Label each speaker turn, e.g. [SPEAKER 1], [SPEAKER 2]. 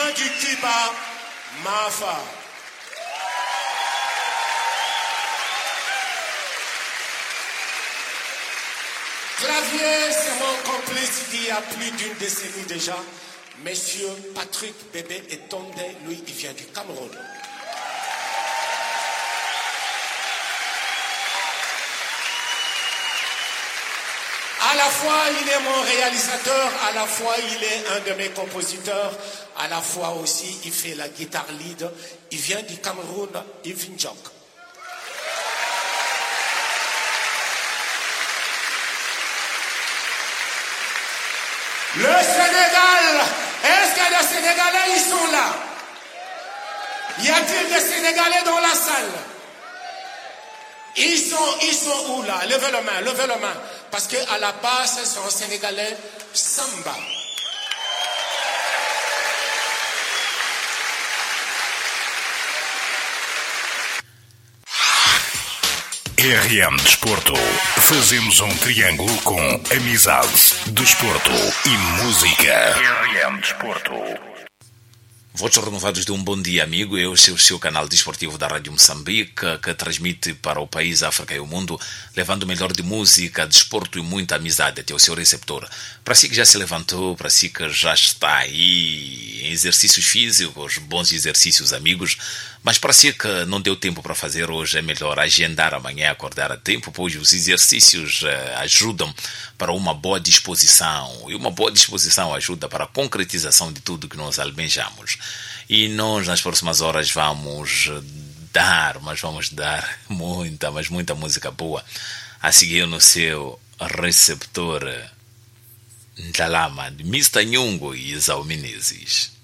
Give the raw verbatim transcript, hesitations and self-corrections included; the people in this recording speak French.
[SPEAKER 1] vient du Cuba, Mafa. Clavier, c'est mon complice d'il y a plus d'une décennie déjà. Monsieur Patrick Bébé et Tondé, lui, il vient du Cameroun. À la fois, il est mon réalisateur, à la fois, il est un de mes compositeurs, à la fois aussi, il fait la guitare lead. Il vient du Cameroun, Yves Njok. Le Sénégal, est-ce que les Sénégalais, ils sont là? Y a-t-il des Sénégalais dans la salle? Ils sont, ils sont où là? Levez la main, levez la main. Parce qu'à la base, c'est un Sénégalais samba.
[SPEAKER 2] R M Desporto. Fazemos um triângulo com amizade, desporto e música. R M Desporto.
[SPEAKER 3] Votos renovados de um bom dia, amigo. Este é o seu canal desportivo da Rádio Moçambique, que transmite para o país, a África e o mundo, levando o melhor de música, desporto e muita amizade até o seu receptor. Para si que já se levantou, para si que já está aí em exercícios físicos, bons exercícios, amigos, mas para si que não deu tempo para fazer hoje, é melhor agendar amanhã, acordar a tempo, pois os exercícios eh, ajudam para uma boa disposição, e uma boa disposição ajuda para a concretização de tudo que nós almejamos. E nós, nas próximas horas, vamos dar, mas vamos dar muita, mas muita música boa a seguir no seu receptor Ndalama, de mister Nhungo e Isao Menezes.